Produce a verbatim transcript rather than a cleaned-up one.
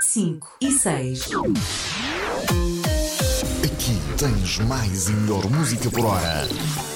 cinco e seis. Aqui tens mais e melhor música por hora.